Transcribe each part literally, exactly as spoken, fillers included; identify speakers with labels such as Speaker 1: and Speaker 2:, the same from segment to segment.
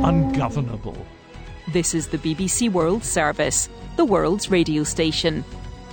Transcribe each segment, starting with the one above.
Speaker 1: ungovernable.
Speaker 2: This is the B B C World Service, the world's radio station.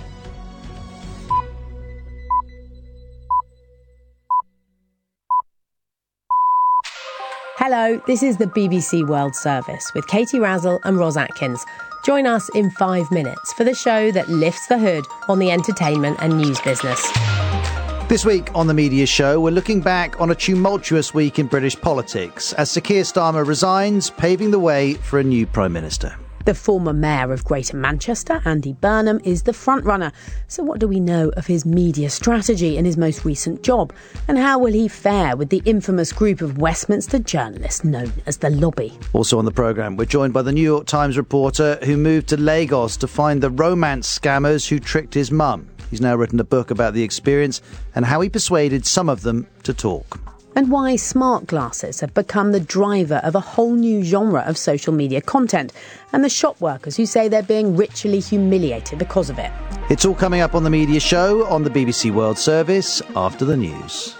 Speaker 3: Hello, this is the B B C World Service with Katie Razzle and Ros Atkins. Join us in five minutes for the show that lifts the hood on the entertainment and news business.
Speaker 4: This week on The Media Show, we're looking back on a tumultuous week in British politics as Sir Keir Starmer resigns, paving the way for a new Prime Minister.
Speaker 3: The former mayor of Greater Manchester, Andy Burnham, is the frontrunner. So what do we know of his media strategy in his most recent job? And how will he fare with the infamous group of Westminster journalists known as the Lobby?
Speaker 4: Also on the programme, we're joined by the New York Times reporter who moved to Lagos to find the romance scammers who tricked his mum. He's now written a book about the experience and how he persuaded some of them to talk.
Speaker 3: And why smart glasses have become the driver of a whole new genre of social media content, and the shop workers who say they're being ritually humiliated because of it.
Speaker 4: It's all coming up on The Media Show on the B B C World Service after the news.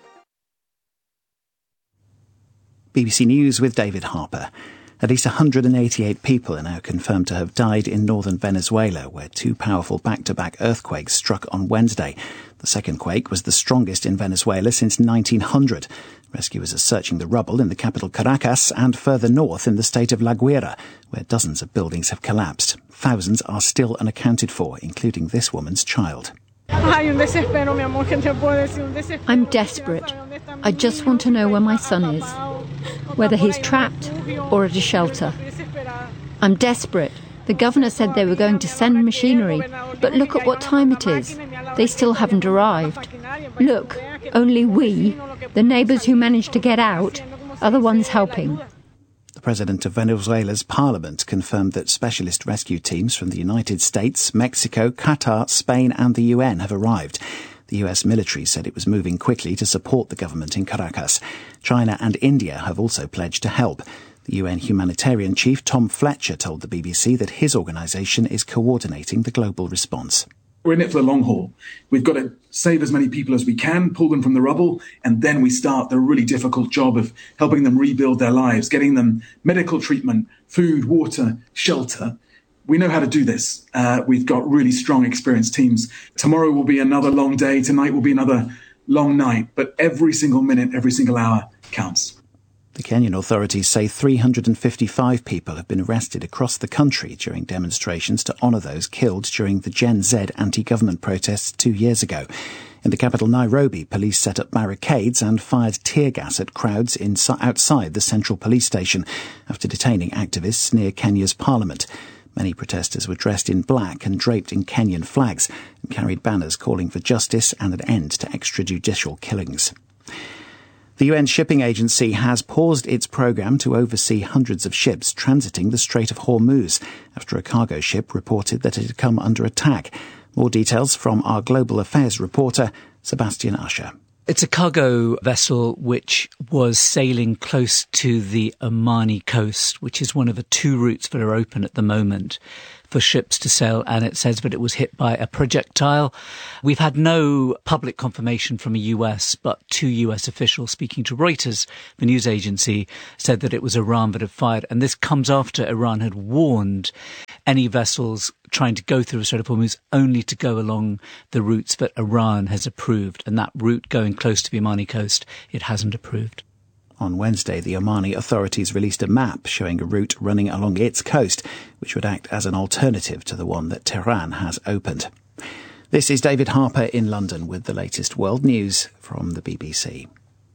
Speaker 5: B B C News with David Harper. At least one hundred eighty-eight people are now confirmed to have died in northern Venezuela, where two powerful back-to-back earthquakes struck on Wednesday. The second quake was the strongest in Venezuela since nineteen hundred. Rescuers are searching the rubble in the capital Caracas and further north in the state of La Guaira, where dozens of buildings have collapsed. Thousands are still unaccounted for, including this woman's child.
Speaker 6: I'm desperate. I just want to know where my son is, whether he's trapped or at a shelter. I'm desperate. The governor said they were going to send machinery, but look at what time it is. They still haven't arrived. Look, only we, the neighbours who managed to get out, are the ones helping.
Speaker 5: The president of Venezuela's parliament confirmed that specialist rescue teams from the United States, Mexico, Qatar, Spain and the U N have arrived. The U S military said it was moving quickly to support the government in Caracas. China and India have also pledged to help. The U N humanitarian chief Tom Fletcher told the B B C that his organisation is coordinating the global response.
Speaker 7: We're in it for the long haul. We've got to save as many people as we can, pull them from the rubble, and then we start the really difficult job of helping them rebuild their lives, getting them medical treatment, food, water, shelter. We know how to do this. Uh, we've got really strong, experienced teams. Tomorrow will be another long day. Tonight will be another long night. But every single minute, every single hour counts.
Speaker 5: The Kenyan authorities say three hundred fifty-five people have been arrested across the country during demonstrations to honour those killed during the Gen Z anti-government protests two years ago. In the capital Nairobi, police set up barricades and fired tear gas at crowds inside, outside the central police station after detaining activists near Kenya's parliament. Many protesters were dressed in black and draped in Kenyan flags and carried banners calling for justice and an end to extrajudicial killings. The U N Shipping Agency has paused its programme to oversee hundreds of ships transiting the Strait of Hormuz after a cargo ship reported that it had come under attack. More details from our Global Affairs reporter, Sebastian Usher.
Speaker 8: It's a cargo vessel which was sailing close to the Omani coast, which is one of the two routes that are open at the moment for ships to sail, and it says that it was hit by a projectile. We've had no public confirmation from the U S, but two U S officials speaking to Reuters, the news agency, said that it was Iran that had fired, and this comes after Iran had warned any vessels trying to go through the Strait of Hormuz only to go along the routes that Iran has approved, and that route going close to the Omani coast, it hasn't approved.
Speaker 5: On Wednesday, the Omani authorities released a map showing a route running along its coast, which would act as an alternative to the one that Tehran has opened. This is David Harper in London with the latest world news from the B B C.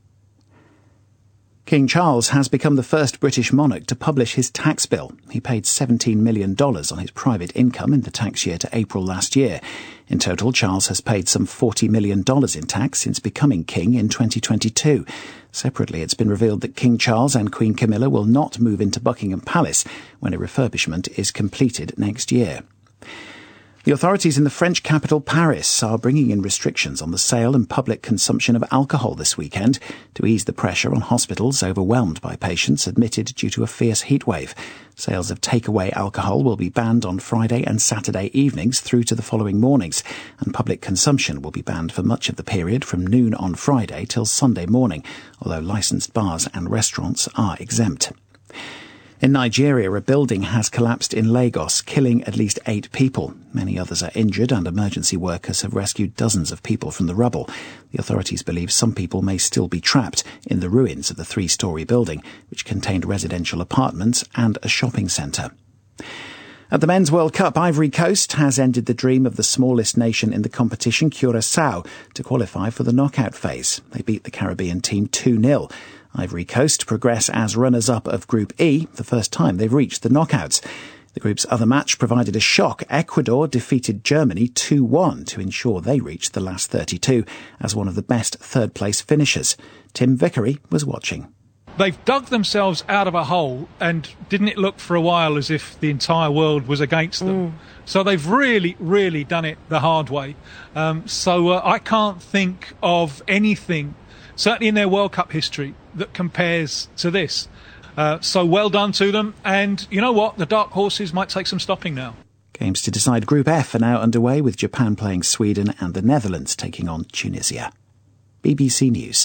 Speaker 5: King Charles has become the first British monarch to publish his tax bill. He paid seventeen million dollars on his private income in the tax year to April last year. In total, Charles has paid some forty million dollars in tax since becoming king in twenty twenty-two. Separately, it's been revealed that King Charles and Queen Camilla will not move into Buckingham Palace when a refurbishment is completed next year. The authorities in the French capital, Paris, are bringing in restrictions on the sale and public consumption of alcohol this weekend to ease the pressure on hospitals overwhelmed by patients admitted due to a fierce heatwave. Sales of takeaway alcohol will be banned on Friday and Saturday evenings through to the following mornings, and public consumption will be banned for much of the period from noon on Friday till Sunday morning, although licensed bars and restaurants are exempt. In Nigeria, a building has collapsed in Lagos, killing at least eight people. Many others are injured, and emergency workers have rescued dozens of people from the rubble. The authorities believe some people may still be trapped in the ruins of the three-storey building, which contained residential apartments and a shopping centre. At the Men's World Cup, Ivory Coast has ended the dream of the smallest nation in the competition, Curaçao, to qualify for the knockout phase. They beat the Caribbean team two nil. Ivory Coast progress as runners-up of Group E, the first time they've reached the knockouts. The group's other match provided a shock. Ecuador defeated Germany two one to ensure they reached the last thirty-two as one of the best third-place finishers. Tim Vickery was watching.
Speaker 1: They've dug themselves out of a hole, and didn't it look for a while as if the entire world was against them? Mm. So they've really, really done it the hard way. Um, so uh, I can't think of anything, certainly in their World Cup history, that compares to this. Uh, so well done to them. And you know what? The dark horses might take some stopping now.
Speaker 5: Games to decide Group F are now underway, with Japan playing Sweden and the Netherlands taking on Tunisia. B B C News.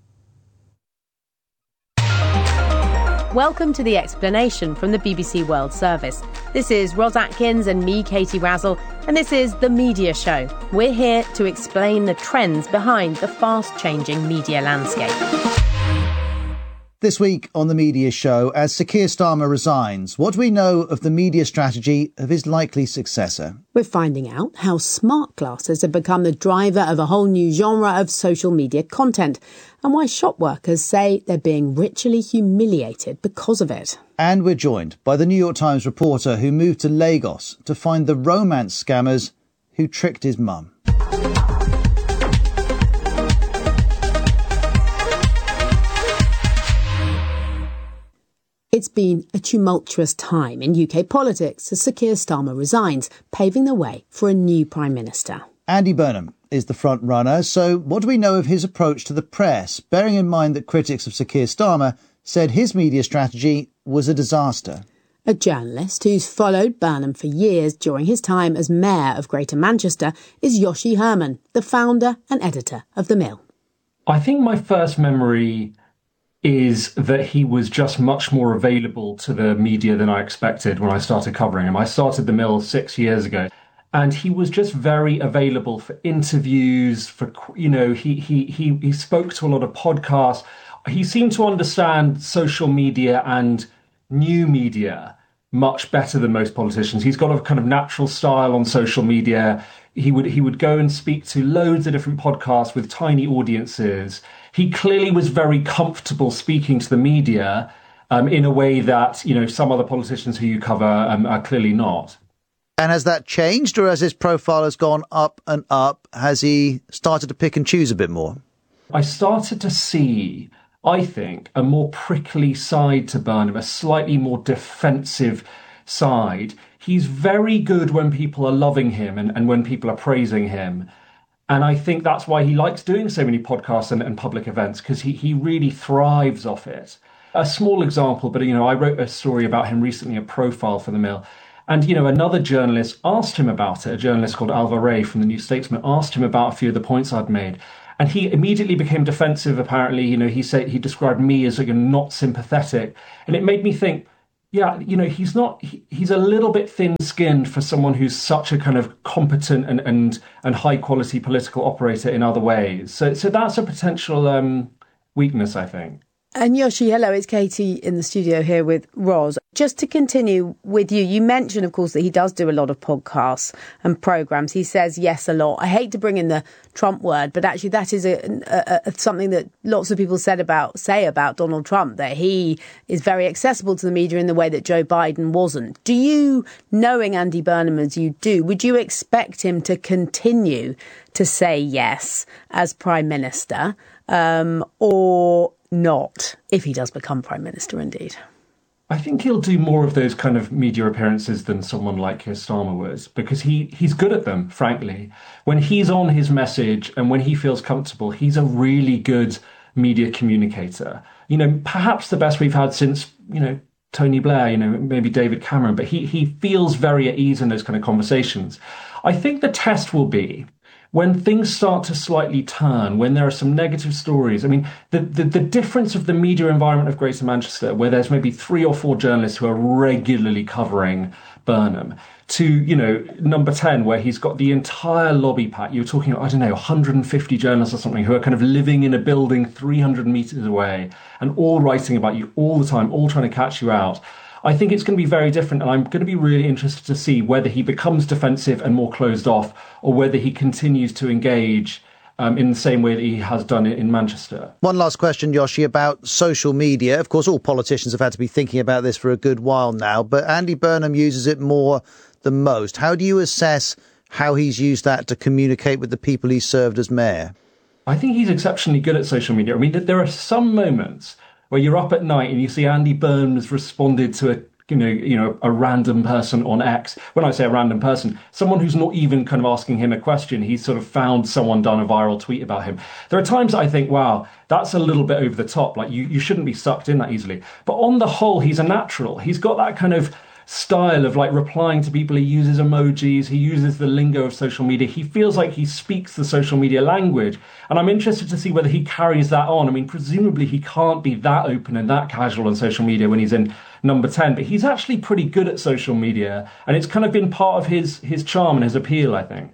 Speaker 3: Welcome to The Explanation from the B B C World Service. This is Ros Atkins and me, Katie Razzle, and this is The Media Show. We're here to explain the trends behind the fast-changing media landscape.
Speaker 4: This week on The Media Show, as Sir Keir Starmer resigns, what do we know of the media strategy of his likely successor?
Speaker 3: We're finding out how smart glasses have become the driver of a whole new genre of social media content, and why shop workers say they're being ritually humiliated because of it.
Speaker 4: And we're joined by the New York Times reporter who moved to Lagos to find the romance scammers who tricked his mum.
Speaker 3: It's been a tumultuous time in U K politics as Sir Keir Starmer resigns, paving the way for a new Prime Minister.
Speaker 4: Andy Burnham is the front runner, so what do we know of his approach to the press, bearing in mind that critics of Sir Keir Starmer said his media strategy was a disaster?
Speaker 3: A journalist who's followed Burnham for years during his time as Mayor of Greater Manchester is Yoshi Herman, the founder and editor of The Mill.
Speaker 9: I think my first memory is that he was just much more available to the media than I expected when I started covering him. I started The Mill six years ago, and he was just very available for interviews, for, you know, he he he he spoke to a lot of podcasts. He seemed to understand social media and new media much better than most politicians. He's got a kind of natural style on social media. He would he would go and speak to loads of different podcasts with tiny audiences. He clearly was very comfortable speaking to the media um, in a way that, you know, some other politicians who you cover um, are clearly not.
Speaker 4: And has that changed, or as his profile has gone up and up, has he started to pick and choose a bit more?
Speaker 9: I started to see, I think, a more prickly side to Burnham, a slightly more defensive side. He's very good when people are loving him and, and when people are praising him. And I think that's why he likes doing so many podcasts and, and public events, because he, he really thrives off it. A small example, but, you know, I wrote a story about him recently, a profile for The Mill. And, you know, another journalist asked him about it, a journalist called Alva Ray from the New Statesman, asked him about a few of the points I'd made. And he immediately became defensive, apparently. You know, he said he described me as like, not sympathetic. And it made me think, yeah, you know, he's not, he, he's a little bit thin-skinned for someone who's such a kind of competent and and, and high-quality political operator in other ways. So so that's a potential um, weakness, I think.
Speaker 3: And Yoshi, hello, it's Katie in the studio here with Ros. Just to continue with you, you mentioned, of course, that he does do a lot of podcasts and programmes. He says yes a lot. I hate to bring in the Trump word, but actually that is a, a, a, something that lots of people said about say about Donald Trump, that he is very accessible to the media in the way that Joe Biden wasn't. Do you, knowing Andy Burnham as you do, would you expect him to continue to say yes as Prime Minister, um, or not, if he does become Prime Minister indeed?
Speaker 9: I think he'll do more of those kind of media appearances than someone like Keir Starmer was, because he, he's good at them, frankly. When he's on his message and when he feels comfortable, he's a really good media communicator. You know, perhaps the best we've had since, you know, Tony Blair, you know, maybe David Cameron, but he, he feels very at ease in those kind of conversations. I think the test will be when things start to slightly turn, when there are some negative stories, I mean, the, the, the difference of the media environment of Greater Manchester, where there's maybe three or four journalists who are regularly covering Burnham, to, you know, number ten, where he's got the entire lobby pack. You're talking, I don't know, one hundred fifty journalists or something who are kind of living in a building three hundred metres away and all writing about you all the time, all trying to catch you out. I think it's going to be very different, and I'm going to be really interested to see whether he becomes defensive and more closed off, or whether he continues to engage um, in the same way that he has done it in Manchester.
Speaker 4: One last question, Yoshi, about social media. Of course, all politicians have had to be thinking about this for a good while now, but Andy Burnham uses it more than most. How do you assess how he's used that to communicate with the people he served as mayor?
Speaker 9: I think he's exceptionally good at social media. I mean, there are some moments where you're up at night and you see Andy Burnham has responded to a you know, you know, a random person on X. When I say a random person, someone who's not even kind of asking him a question, he's sort of found someone done a viral tweet about him. There are times I think, wow, that's a little bit over the top. Like, you, you shouldn't be sucked in that easily. But on the whole, he's a natural. He's got that kind of style of like replying to people. He uses emojis. He uses the lingo of social media. He feels like he speaks the social media language. And I'm interested to see whether he carries that on. I mean, presumably he can't be that open and that casual on social media when he's in number ten, but he's actually pretty good at social media. And it's kind of been part of his, his charm and his appeal, I think.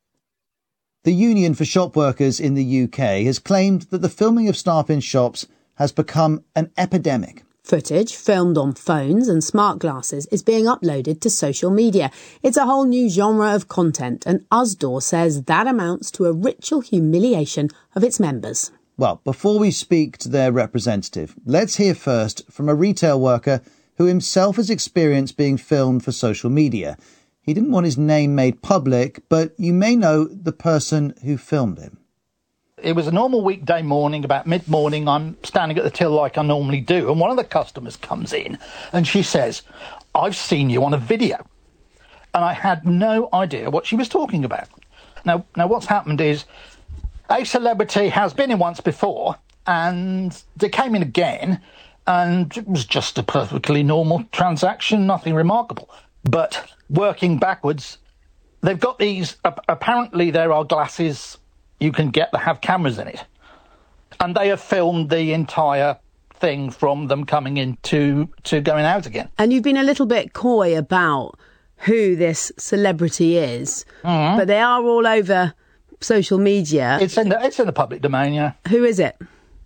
Speaker 4: The Union for Shop Workers in the U K has claimed that the filming of staff in shops has become an epidemic.
Speaker 3: Footage filmed on phones and smart glasses is being uploaded to social media. It's a whole new genre of content, and Usdaw says that amounts to a ritual humiliation of its members.
Speaker 4: Well, before we speak to their representative, let's hear first from a retail worker who himself has experienced being filmed for social media. He didn't want his name made public, but you may know the person who filmed him.
Speaker 10: It was a normal weekday morning, about mid-morning. I'm standing at the till like I normally do, and one of the customers comes in and she says, "I've seen you on a video." And I had no idea what she was talking about. Now, now what's happened is a celebrity has been in once before, and they came in again, and it was just a perfectly normal transaction, nothing remarkable. But working backwards, they've got these, apparently there are glasses you can get that have cameras in it. And they have filmed the entire thing from them coming in to, to going out again.
Speaker 3: And you've been a little bit coy about who this celebrity is, mm-hmm. but they are all over social media.
Speaker 10: It's in the, it's in the public domain, yeah.
Speaker 3: Who is it?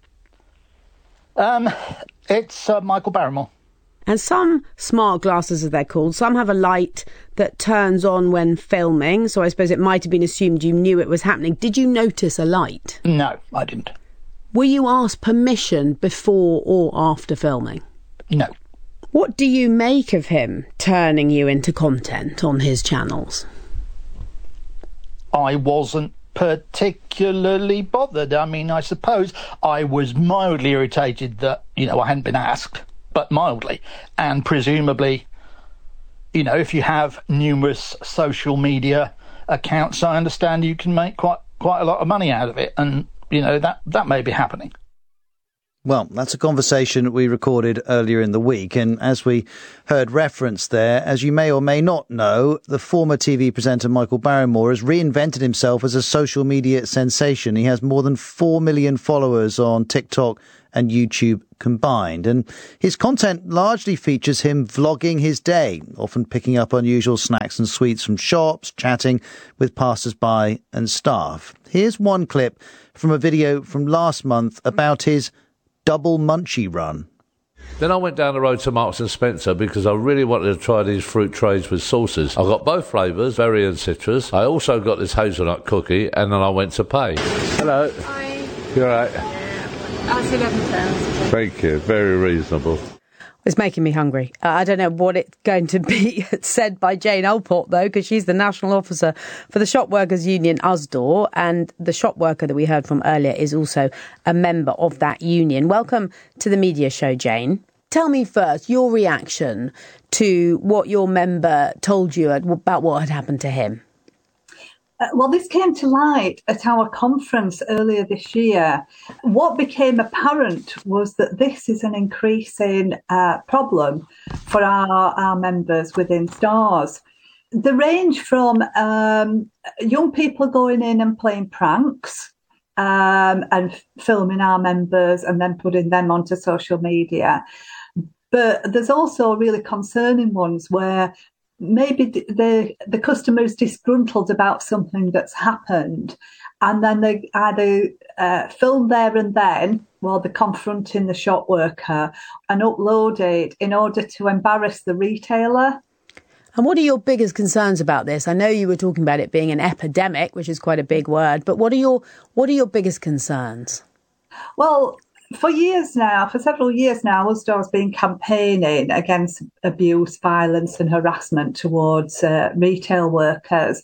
Speaker 10: Um, it's uh, Michael Barrymore.
Speaker 3: And some smart glasses, as they're called, some have a light that turns on when filming, so I suppose it might have been assumed you knew it was happening. Did you notice a light?
Speaker 10: No, I didn't.
Speaker 3: Were you asked permission before or after filming?
Speaker 10: No.
Speaker 3: What do you make of him turning you into content on his channels?
Speaker 10: I wasn't particularly bothered. I mean, I suppose I was mildly irritated that, you know, I hadn't been asked, but mildly. And presumably, you know, if you have numerous social media accounts, I understand you can make quite quite a lot of money out of it. And, you know, that, that may be happening.
Speaker 4: Well, that's a conversation we recorded earlier in the week, and as we heard referenced there, as you may or may not know, the former T V presenter Michael Barrymore has reinvented himself as a social media sensation. He has more than four million followers on TikTok and YouTube combined, and his content largely features him vlogging his day, often picking up unusual snacks and sweets from shops, chatting with passers-by and staff. Here's one clip from a video from last month about his double munchie run.
Speaker 11: Then I went down the road to Marks and Spencer because I really wanted to try these fruit trays with sauces. I got both flavours, berry and citrus. I also got this hazelnut cookie, and then I went to pay. Hello.
Speaker 12: Hi.
Speaker 11: You all right?
Speaker 12: Yeah. That's eleven pounds.
Speaker 11: Thank you. Very reasonable.
Speaker 3: It's making me hungry. Uh, I don't know what it's going to be said by Jane Allport, though, because she's the national officer for the Shop Workers Union, Usdaw, and the shop worker that we heard from earlier is also a member of that union. Welcome to the media show, Jane. Tell me first your reaction to what your member told you about what had happened to him.
Speaker 12: Uh, well, this came to light at our conference earlier this year. What became apparent was that this is an increasing uh, problem for our, our members within stores. they range from um, young people going in and playing pranks um, and f- filming our members and then putting them onto social media. But there's also really concerning ones where maybe the the customer is disgruntled about something that's happened, and then they either uh, film there and then while they're confronting the shop worker and upload it in order to embarrass the retailer.
Speaker 3: And what are your biggest concerns about this? I know you were talking about it being an epidemic, which is quite a big word, but what are your what are your biggest concerns?
Speaker 12: Well, for years now, for several years now, Asda has been campaigning against abuse, violence and harassment towards uh, retail workers.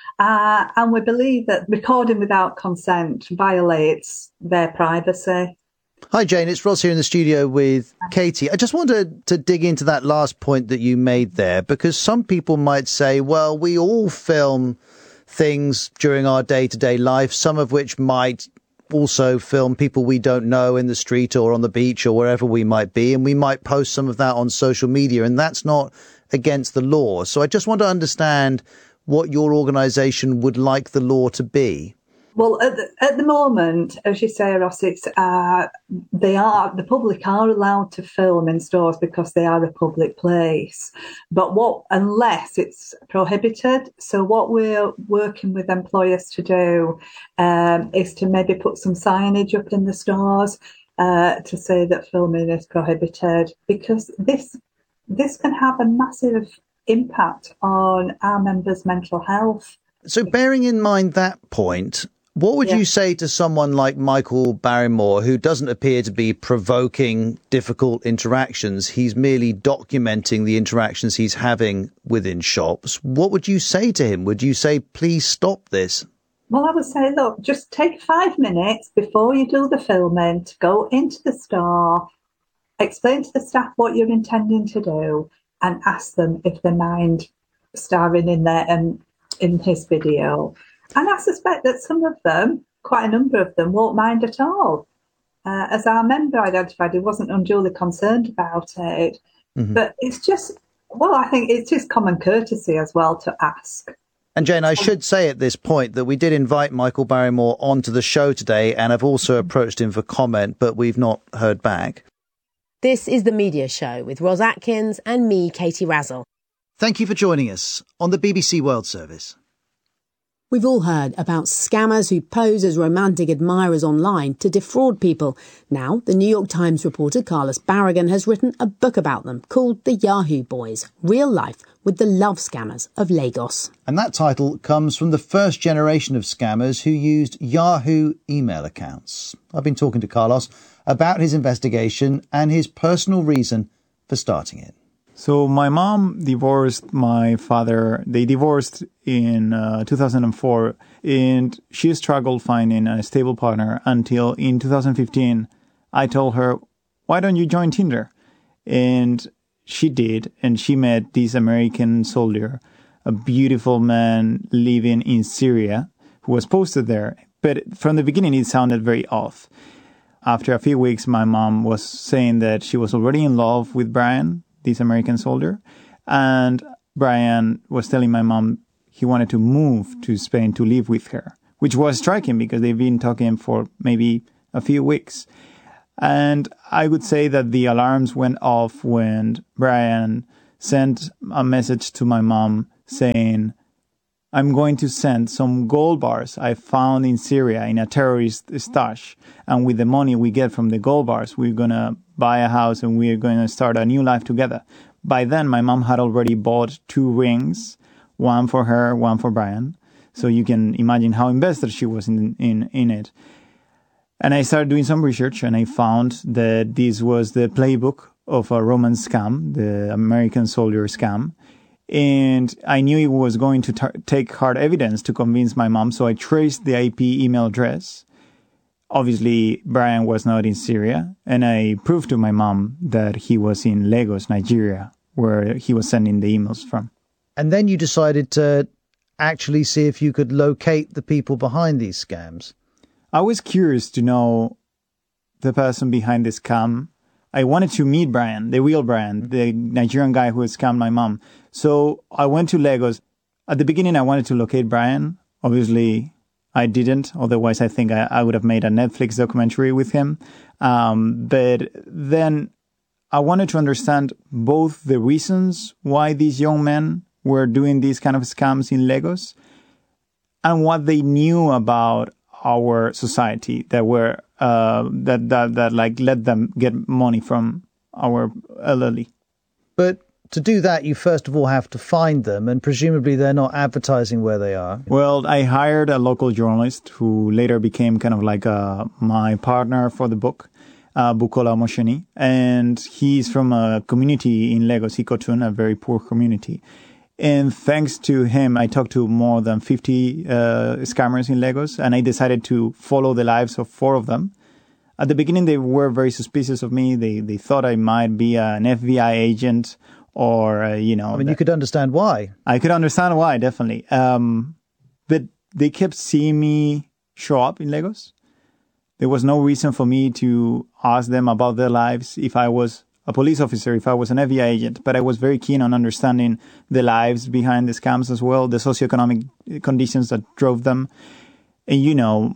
Speaker 12: Uh, and we believe that recording without consent violates their privacy.
Speaker 4: Hi, Jane. It's Ross here in the studio with Katie. I just wanted to dig into that last point that you made there, because some people might say, well, we all film things during our day-to-day life, some of which might also film people we don't know in the street or on the beach or wherever we might be, and we might post some of that on social media, and that's not against the law. So I just want to understand what your organisation would like the law to be.
Speaker 12: Well, at the, at the moment, as you say, Ross, it's uh, they are the public are allowed to film in stores because they are a public place. But what unless it's prohibited? So what we're working with employers to do um, is to maybe put some signage up in the stores uh, to say that filming is prohibited, because this this can have a massive impact on our members' mental health.
Speaker 4: So bearing in mind that point, what would yeah. you say to someone like Michael Barrymore, who doesn't appear to be provoking difficult interactions? He's merely documenting the interactions he's having within shops. What would you say to him? Would you say, please stop this?
Speaker 12: Well, I would say, look, just take five minutes before you do the filming to go into the store, explain to the staff what you're intending to do, and ask them if they mind starring in there and in his video. And I suspect that some of them, quite a number of them, won't mind at all. Uh, as our member identified, he wasn't unduly concerned about it. Mm-hmm. But it's just, well, I think it's just common courtesy as well to ask.
Speaker 4: And Jane, I should say at this point that we did invite Michael Barrymore onto the show today, and I've also approached him for comment, but we've not heard back.
Speaker 3: This is The Media Show with Ros Atkins and me, Katie Razzle.
Speaker 4: Thank you for joining us on the B B C World Service.
Speaker 3: We've all heard about scammers who pose as romantic admirers online to defraud people. Now, the New York Times reporter Carlos Barragan has written a book about them called The Yahoo Boys, Real Life with the Love Scammers of Lagos.
Speaker 4: And that title comes from the first generation of scammers who used Yahoo email accounts. I've been talking to Carlos about his investigation and his personal reason for starting it.
Speaker 13: So my mom divorced my father. They divorced in uh, two thousand four, and she struggled finding a stable partner until in two thousand fifteen, I told her, why don't you join Tinder? And she did, and she met this American soldier, a beautiful man living in Syria, who was posted there. But from the beginning, it sounded very off. After a few weeks, my mom was saying that she was already in love with Brian, this American soldier, and Brian was telling my mom he wanted to move to Spain to live with her, which was striking because they've been talking for maybe a few weeks. And I would say that the alarms went off when Brian sent a message to my mom saying, I'm going to send some gold bars I found in Syria in a terrorist stash. And with the money we get from the gold bars, we're going to buy a house and we're going to start a new life together. By then, my mom had already bought two rings, one for her, one for Brian. So you can imagine how invested she was in, in, in it. And I started doing some research and I found that this was the playbook of a romance scam, the American soldier scam. And I knew it was going to tar- take hard evidence to convince my mom, so I traced the I P email address. Obviously, Brian was not in Syria, and I proved to my mom that he was in Lagos, Nigeria, where he was sending the emails from.
Speaker 4: And then you decided to actually see if you could locate the people behind these scams.
Speaker 13: I was curious to know the person behind the scam. I wanted to meet Brian, the real Brian, the Nigerian guy who had scammed my mom. So I went to Lagos At the beginning, I wanted to locate Brian. Obviously, I didn't. Otherwise, I think I, I would have made a Netflix documentary with him. Um, but then I wanted to understand both the reasons why these young men were doing these kind of scams in Lagos and what they knew about our society that were uh, that that that like let them get money from our elderly.
Speaker 4: But to do that, you first of all have to find them, and presumably they're not advertising where they are.
Speaker 13: Well, I hired a local journalist who later became kind of like uh, my partner for the book, uh, Bukola Mosheni, and he's from a community in Lagos, Ikotun, a very poor community. And thanks to him, I talked to more than fifty uh, scammers in Lagos, and I decided to follow the lives of four of them. At the beginning, they were very suspicious of me. They they thought I might be an F B I agent or, uh, you know.
Speaker 4: I mean, you could understand why.
Speaker 13: I could understand why, definitely. Um, but they kept seeing me show up in Lagos. There was no reason for me to ask them about their lives if I was a police officer, if I was an F B I agent, but I was very keen on understanding the lives behind the scams as well, the socioeconomic conditions that drove them. And, you know,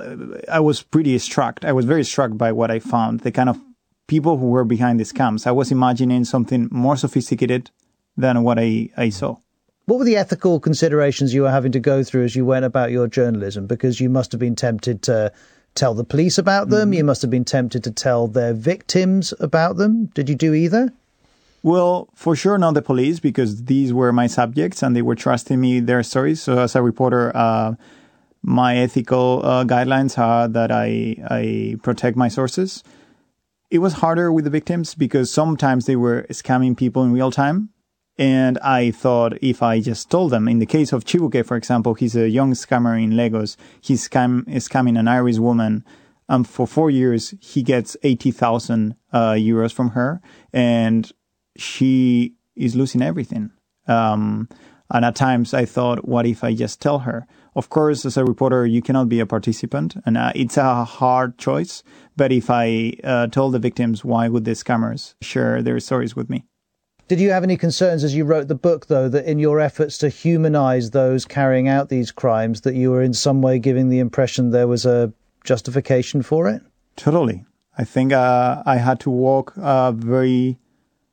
Speaker 13: I was pretty struck. I was very struck by what I found, the kind of people who were behind the scams. I was imagining something more sophisticated than what I, I saw.
Speaker 4: What were the ethical considerations you were having to go through as you went about your journalism? Because you must have been tempted to tell the police about them. Mm-hmm. You must have been tempted to tell their victims about them. Did you do either?
Speaker 13: Well, for sure not the police, because these were my subjects and they were trusting me their stories. So as a reporter, uh, my ethical uh, guidelines are that I, I protect my sources. It was harder with the victims because sometimes they were scamming people in real time. And I thought if I just told them, in the case of Chibuke, for example, he's a young scammer in Lagos. He's scam, scamming an Irish woman. Um, for four years, he gets eighty thousand uh, euros from her. And she is losing everything. Um, and at times I thought, what if I just tell her? Of course, as a reporter, you cannot be a participant. And uh, it's a hard choice. But if I uh, told the victims, why would the scammers share their stories with me?
Speaker 4: Did you have any concerns as you wrote the book, though, that in your efforts to humanize those carrying out these crimes, that you were in some way giving the impression there was a justification for it?
Speaker 13: Totally. I think uh, I had to walk a very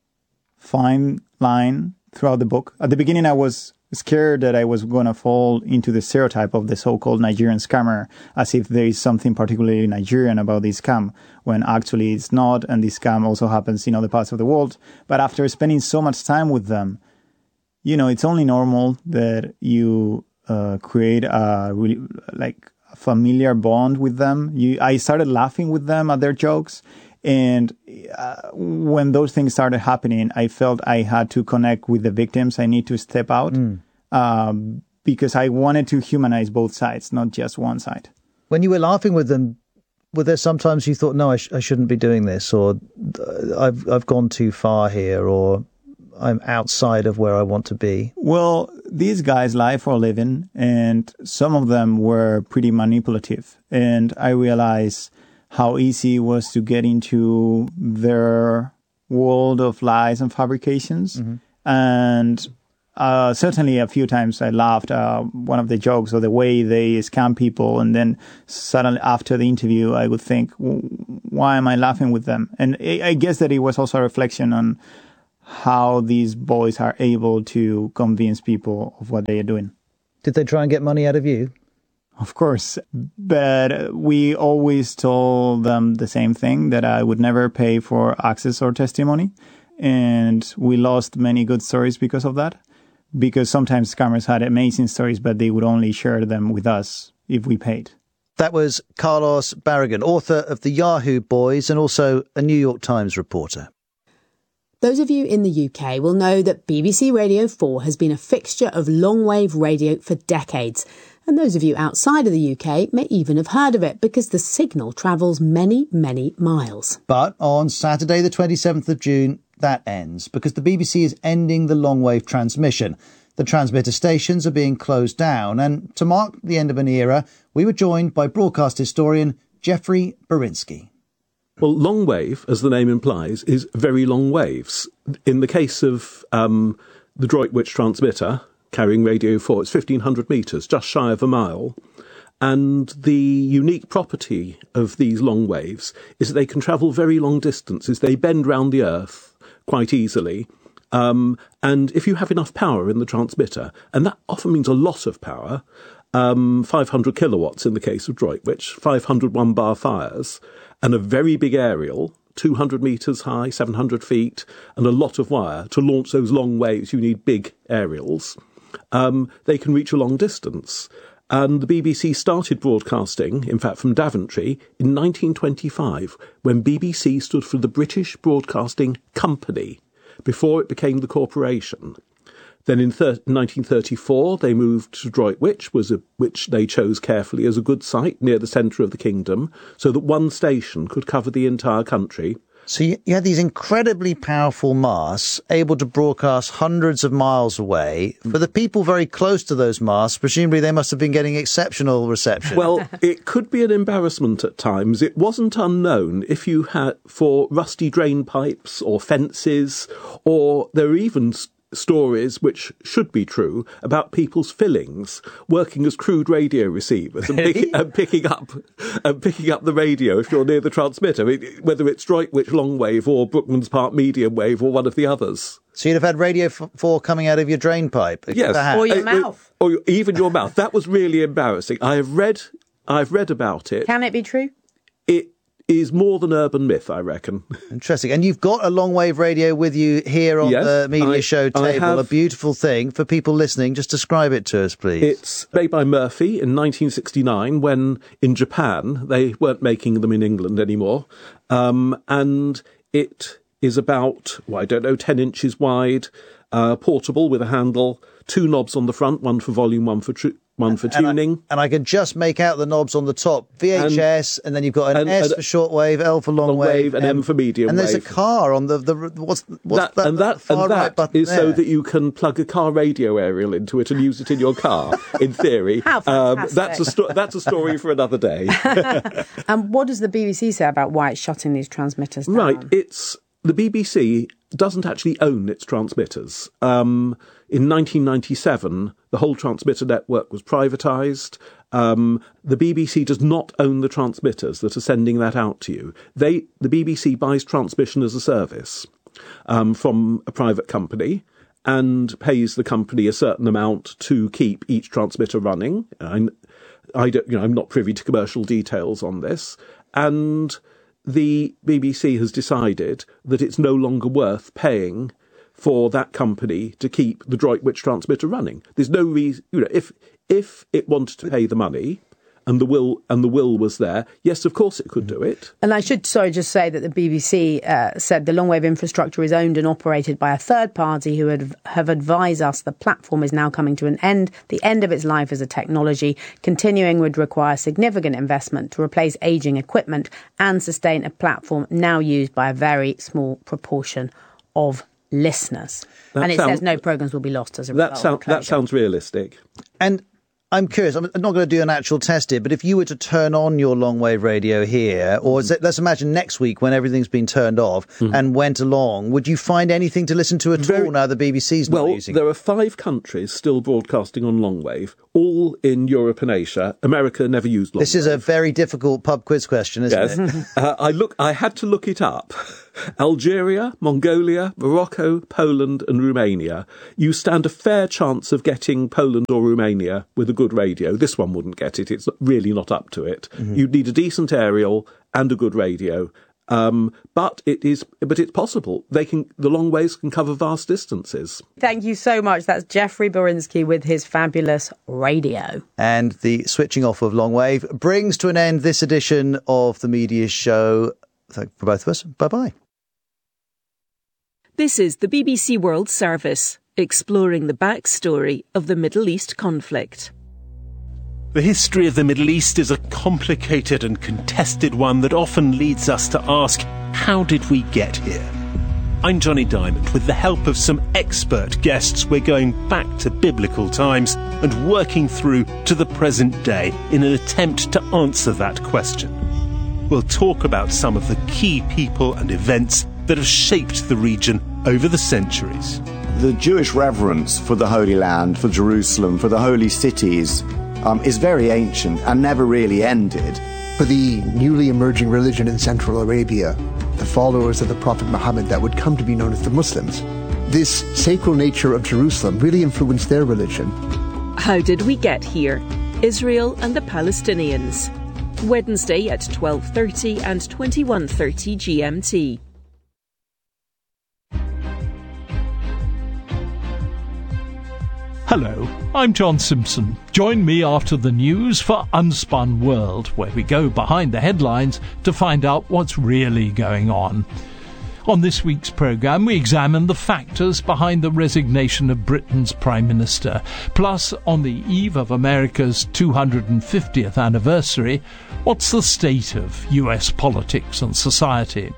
Speaker 13: fine line throughout the book. At the beginning, I was scared that I was going to fall into the stereotype of the so-called Nigerian scammer, as if there is something particularly Nigerian about this scam, when actually it's not, and this scam also happens in other parts of the world. But after spending so much time with them, you know, it's only normal that you uh, create a really, like, a familiar bond with them. You, I started laughing with them at their jokes. And uh, when those things started happening, I felt I had to connect with the victims. I need to step out mm. um, because I wanted to humanize both sides, not just one side.
Speaker 4: When you were laughing with them, were there sometimes you thought, no, I, sh- I shouldn't be doing this, or I've I've gone too far here, or I'm outside of where I want to be?
Speaker 13: Well, these guys lie for a living, and some of them were pretty manipulative. And I realized how easy it was to get into their world of lies and fabrications. Mm-hmm. And uh, certainly a few times I laughed uh, one of the jokes or the way they scam people. And then suddenly after the interview, I would think, why am I laughing with them? And I guess that it was also a reflection on how these boys are able to convince people of what they are doing.
Speaker 4: Did they try and get money out of you?
Speaker 13: Of course, but we always told them the same thing, that I would never pay for access or testimony. And we lost many good stories because of that, because sometimes scammers had amazing stories, but they would only share them with us if we paid.
Speaker 4: That was Carlos Barragan, author of The Yahoo Boys and also a New York Times reporter.
Speaker 3: Those of you in the U K will know that B B C Radio four has been a fixture of long-wave radio for decades. And those of you outside of the U K may even have heard of it because the signal travels many, many miles.
Speaker 4: But on Saturday, the twenty-seventh of June, that ends because the B B C is ending the long-wave transmission. The transmitter stations are being closed down. And to mark the end of an era, we were joined by broadcast historian Jeffrey Berinsky.
Speaker 14: Well, long wave, as the name implies, is very long waves. In the case of um, the Droitwich transmitter, carrying Radio four. It's fifteen hundred metres, just shy of a mile. And the unique property of these long waves is that they can travel very long distances. They bend round the Earth quite easily. Um, and if you have enough power in the transmitter, and that often means a lot of power, um, five hundred kilowatts in the case of Droitwich, five hundred one-bar fires, and a very big aerial, two hundred metres high, seven hundred feet, and a lot of wire. To launch those long waves, you need big aerials. Um, they can reach a long distance. And the B B C started broadcasting, in fact, from Daventry, in nineteen twenty-five, when B B C stood for the British Broadcasting Company, before it became the corporation. Then in thir- nineteen thirty-four, they moved to Droitwich, was a, which they chose carefully as a good site near the centre of the kingdom, so that one station could cover the entire country.
Speaker 4: So you, you had these incredibly powerful masts able to broadcast hundreds of miles away. For the people very close to those masts, presumably they must have been getting exceptional reception.
Speaker 14: Well, it could be an embarrassment at times. It wasn't unknown if you had for rusty drain pipes or fences, or there are even st- stories which should be true about people's fillings working as crude radio receivers and, pick, and picking up and picking up the radio if you're near the transmitter, whether it's Droitwich long wave or Brookman's Park medium wave or one of the others.
Speaker 4: So you'd have had Radio four coming out of your drain pipe?
Speaker 14: Yes,
Speaker 3: or your
Speaker 14: uh,
Speaker 3: mouth,
Speaker 14: or your, even your mouth. That was really embarrassing. I have read, I've read about it.
Speaker 3: Can it be true?
Speaker 14: It is more than urban myth, I reckon.
Speaker 4: Interesting. And you've got a long wave radio with you here on
Speaker 14: yes,
Speaker 4: the media
Speaker 14: I,
Speaker 4: show table,
Speaker 14: have,
Speaker 4: a beautiful thing. For people listening, just describe it to us, please.
Speaker 14: It's made by Murphy in nineteen sixty-nine, when in Japan they weren't making them in England anymore. Um, and it is about, well, I don't know, ten inches wide, uh, portable with a handle, two knobs on the front, one for volume, one for tr- one for tuning.
Speaker 4: And I, and I can just make out the knobs on the top. V H S, and, and then you've got an
Speaker 14: and,
Speaker 4: S
Speaker 14: and,
Speaker 4: for shortwave, L for long, long wave,
Speaker 14: wave, and M, M for medium
Speaker 4: and
Speaker 14: wave.
Speaker 4: And there's a car on the, the what's, what's
Speaker 14: that?
Speaker 4: that,
Speaker 14: and that,
Speaker 4: far
Speaker 14: and that
Speaker 4: right button
Speaker 14: is
Speaker 4: there?
Speaker 14: so that you can plug a car radio aerial into it and use it in your car, in theory.
Speaker 3: How
Speaker 14: um,
Speaker 3: fantastic.
Speaker 14: that's, a sto- that's a story for another day.
Speaker 3: And what does the B B C say about why it's shutting these transmitters down?
Speaker 14: Right, it's... The B B C doesn't actually own its transmitters. Um, in nineteen ninety-seven, the whole transmitter network was privatised. Um, the B B C does not own the transmitters that are sending that out to you. They, the B B C buys transmission as a service um, from a private company and pays the company a certain amount to keep each transmitter running. I'm, I don't, you know, I'm not privy to commercial details on this. And the B B C has decided that it's no longer worth paying for that company to keep the Droitwich transmitter running. There's no reason, you know, if if it wanted to pay the money and the will and the will was there, yes, of course it could do it.
Speaker 3: And I should, sorry, just say that the B B C uh, said the long wave infrastructure is owned and operated by a third party who had, have advised us the platform is now coming to an end. The end of its life as a technology. Continuing would require significant investment to replace ageing equipment and sustain a platform now used by a very small proportion of listeners.
Speaker 14: That
Speaker 3: and it
Speaker 14: sounds,
Speaker 3: says no programmes will be lost as a
Speaker 14: that
Speaker 3: result.
Speaker 14: Sound, that sounds realistic.
Speaker 4: And I'm curious, I'm not going to do an actual test here, but if you were to turn on your long wave radio here, or is it, let's imagine next week when everything's been turned off mm-hmm. and went along, would you find anything to listen to at Very, all now the B B C's not
Speaker 14: well,
Speaker 4: using
Speaker 14: it? Well,
Speaker 4: it?
Speaker 14: there are five countries still broadcasting on long wave, all in Europe and Asia. America never used long
Speaker 4: This
Speaker 14: wave.
Speaker 4: is a very difficult pub quiz question, isn't
Speaker 14: yes.
Speaker 4: it?
Speaker 14: uh, I look. I had to look it up. Algeria, Mongolia, Morocco, Poland and Romania. You stand a fair chance of getting Poland or Romania with a good radio. This one wouldn't get it. It's really not up to it. Mm-hmm. You'd need a decent aerial and a good radio. Um, but it is, but it's possible. They can, the long waves can cover vast distances.
Speaker 3: Thank you so much. That's Jeffrey Borinsky with his fabulous radio.
Speaker 4: And the switching off of long wave brings to an end this edition of the Media Show. Thank you for both of us. Bye-bye.
Speaker 2: This is the B B C World Service, exploring the backstory of the Middle East conflict.
Speaker 15: The history of the Middle East is a complicated and contested one that often leads us to ask, how did we get here? I'm Johnny Diamond. With the help of some expert guests, we're going back to biblical times and working through to the present day in an attempt to answer that question. We'll talk about some of the key people and events that have shaped the region over the centuries.
Speaker 16: the Jewish reverence for the Holy Land, for Jerusalem, for the holy cities, um, is very ancient and never really ended.
Speaker 17: For the newly emerging religion in Central Arabia, the followers of the Prophet Muhammad that would come to be known as the Muslims, this sacral nature of Jerusalem really influenced their religion.
Speaker 2: How did we get here? Israel and the Palestinians. Wednesday at twelve thirty and twenty-one thirty G M T.
Speaker 18: Hello, I'm John Simpson. Join me after the news for Unspun World, where we go behind the headlines to find out what's really going on. On this week's programme, we examine the factors behind the resignation of Britain's Prime Minister. Plus, on the eve of America's two hundred fiftieth anniversary, what's the state of U S politics and society?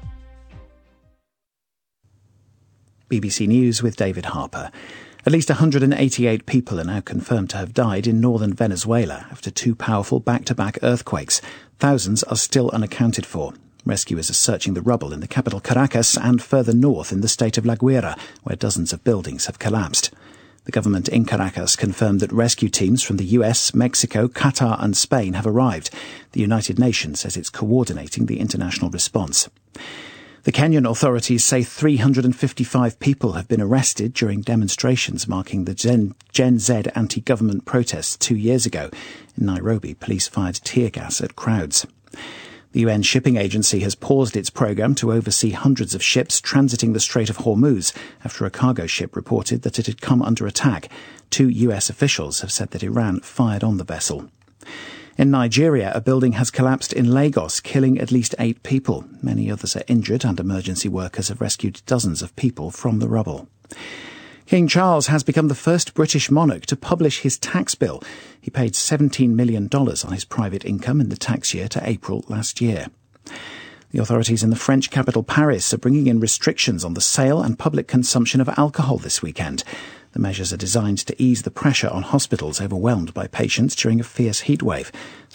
Speaker 5: B B C News with David Harper. At least one hundred eighty-eight people are now confirmed to have died in northern Venezuela after two powerful back-to-back earthquakes. Thousands are still unaccounted for. Rescuers are searching the rubble in the capital Caracas and further north in the state of La Guaira, where dozens of buildings have collapsed. The government in Caracas confirmed that rescue teams from the U S, Mexico, Qatar and Spain have arrived. The United Nations says it's coordinating the international response. The Kenyan authorities say three hundred fifty-five people have been arrested during demonstrations marking the Gen, Gen Z anti-government protests two years ago. In Nairobi, police fired tear gas at crowds. The U N Shipping Agency has paused its programme to oversee hundreds of ships transiting the Strait of Hormuz after a cargo ship reported that it had come under attack. Two U S officials have said that Iran fired on the vessel. In Nigeria, a building has collapsed in Lagos, killing at least eight people. Many others are injured, and emergency workers have rescued dozens of people from the rubble. King Charles has become the first British monarch to publish his tax bill. He paid seventeen million dollars on his private income in the tax year to April last year. The authorities in the French capital Paris are bringing in restrictions on the sale and public consumption of alcohol this weekend. The measures are designed to ease the pressure on hospitals overwhelmed by patients during a fierce heatwave.